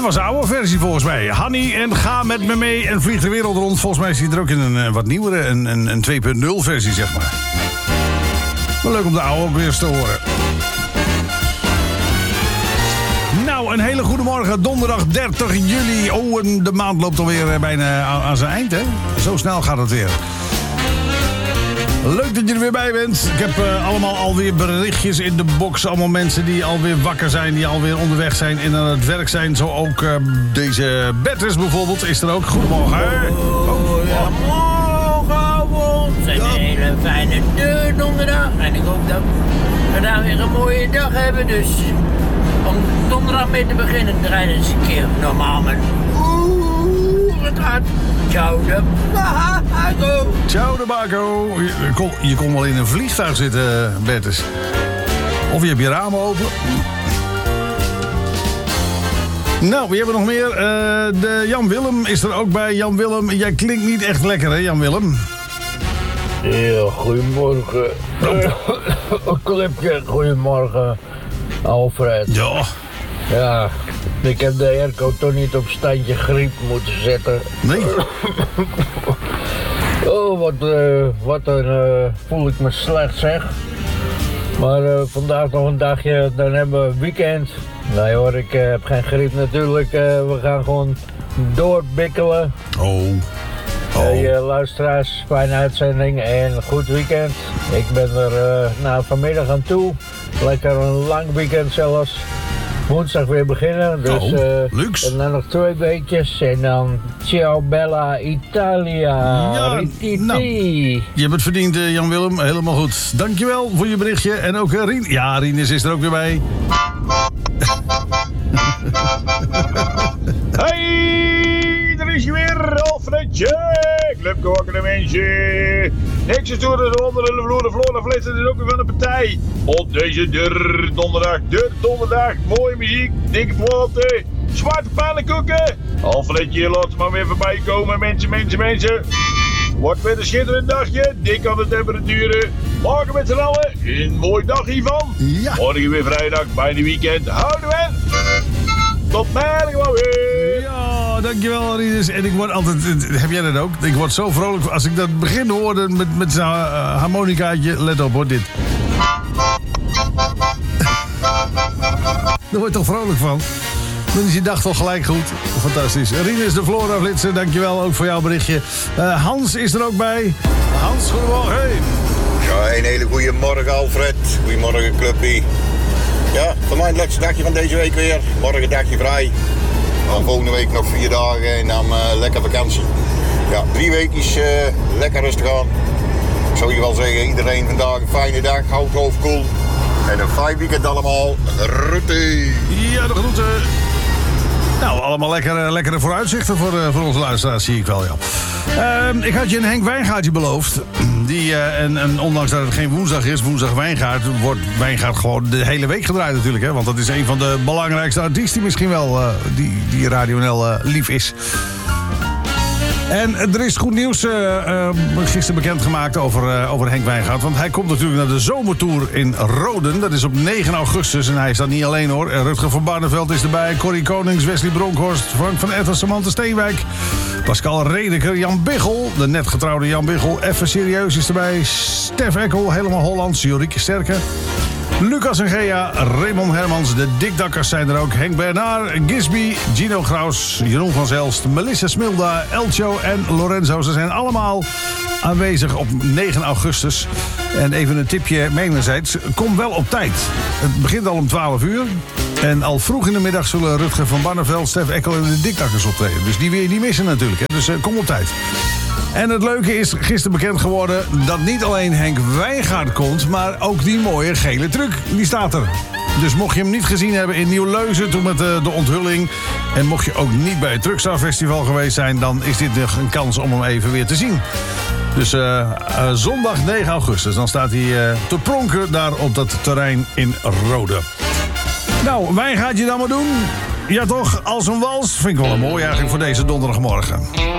was de oude versie volgens mij. Hanny en Ga met me mee en vlieg de wereld rond. Volgens mij zit er ook in een wat nieuwere, een 2.0 versie, zeg maar. Maar leuk om de oude ook weer eens te horen. Nou, een hele goede morgen. Donderdag 30 juli. Oh, en de maand loopt alweer bijna aan zijn eind, hè? Zo snel gaat het weer. Leuk dat je er weer bij bent. Ik heb allemaal alweer berichtjes in de box. Allemaal mensen die alweer wakker zijn, die alweer onderweg zijn en aan het werk zijn. Zo ook deze Bertus bijvoorbeeld is er ook. Goedemorgen. Goedemorgen. Het is een hele fijne donderdag. En ik hoop dat we vandaag weer een mooie dag hebben. Dus om donderdag mee te beginnen, rijden eens een keer normaal met het hart. Ciao de Bago. Ciao de Bago. Je kon wel in een vliegtuig zitten, Bertus. Of je hebt je ramen open. Nou, wie hebben we nog meer? De Jan Willem is er ook bij. Jan Willem, jij klinkt niet echt lekker, hè, Jan Willem? Ja, goedemorgen. Clipje, goedemorgen, Alfred. Ja. Ja, ik heb de airco toch niet op standje griep moeten zetten. Nee. Oh, voel ik me slecht, zeg. Maar vandaag nog een dagje, dan hebben we weekend. Nee hoor, ik heb geen griep natuurlijk. We gaan gewoon doorbikkelen. Hey, luisteraars, fijne uitzending en goed weekend. Ik ben er vanmiddag aan toe. Lekker een lang weekend zelfs. Woensdag weer beginnen, dus luxe. En dan nog 2 weekjes en dan ciao bella Italia. Ja, nou, je hebt het verdiend, Jan Willem, helemaal goed. Dankjewel voor je berichtje en ook Rien. Ja, Rinus is er ook weer bij. Hey, daar is je weer, Alfredje. Clubke wakkere mensen. Niks is door de onder de vloer, de flitsen is ook weer van de partij. Op deze donderdag. Mooie muziek, dikke platen, zwarte pannenkoeken. Alfredje, laat ze maar weer voorbij komen, mensen. Wordt weer een schitterend dagje, dik aan de temperaturen. Morgen met z'n allen een mooi dag hiervan. Ja. Morgen weer vrijdag, bijna weekend. Houden we! Tot morgen weer! Ja, dankjewel Rinus. En ik word altijd, heb jij dat ook? Ik word zo vrolijk als ik dat begin hoorde met zijn harmonicaatje. Let op hoor, dit. Daar word je toch vrolijk van? Dan is je dag toch gelijk goed. Fantastisch. Rinus de Flora Flitsen, dankjewel ook voor jouw berichtje. Hans is er ook bij. Hans, goedemorgen. Hey. Ja, een hele goede morgen Alfred. Goedemorgen clubpie. Ja, voor mij het leukste dagje van deze week weer. Morgen dagje vrij. Dan volgende week nog 4 dagen en dan lekker vakantie. Ja, 3 weekjes lekker rustig aan. Ik zou je wel zeggen, iedereen vandaag een fijne dag. Houd het hoofd koel. En een fijn weekend allemaal. Groeten. Ja, de groeten. Nou, allemaal lekkere vooruitzichten voor onze luisteraars, zie ik wel, ja. Ik had je een Henk Wijngaardje beloofd. En ondanks dat het geen woensdag is, woensdag Wijngaard, wordt Wijngaard gewoon de hele week gedraaid natuurlijk. Hè? Want dat is een van de belangrijkste artiesten misschien wel, die Radio NL lief is. En er is goed nieuws gisteren bekendgemaakt over Henk Wijngaard. Want hij komt natuurlijk naar de zomertour in Roden. Dat is op 9 augustus en hij is dat niet alleen hoor. Rutger van Barneveld is erbij. Corrie Konings, Wesley Bronkhorst, Frank van Etten, Samantha Steenwijk. Pascal Redeker, Jan Biggel, de net getrouwde Jan Biggel. Even serieus is erbij. Stef Eckel, helemaal Hollands. Jorieke Sterke. Lucas en Gea, Raymond Hermans, de Dikdakkers zijn er ook. Henk Bernard, Gisby, Gino Graus, Jeroen van Zelst, Melissa Smilda, Elcho en Lorenzo. Ze zijn allemaal aanwezig op 9 augustus. En even een tipje mijnerzijds, kom wel op tijd. Het begint al om 12 uur. En al vroeg in de middag zullen Rutger van Barneveld, Stef Eckel en de Dikdakkers optreden. Dus die wil je niet missen natuurlijk. Hè? Dus kom op tijd. En het leuke is gisteren bekend geworden dat niet alleen Henk Wijngaard komt, maar ook die mooie gele truck, die staat er. Dus mocht je hem niet gezien hebben in Nieuw-Leuzen toen met de onthulling, en mocht je ook niet bij het Truckstar Festival geweest zijn, dan is dit nog een kans om hem even weer te zien. Dus zondag 9 augustus, dan staat hij te pronken daar op dat terrein in Rode. Nou, Wijngaard je dan maar doen? Ja toch, als een wals. Vind ik wel een mooi eigenlijk voor deze donderdagmorgen.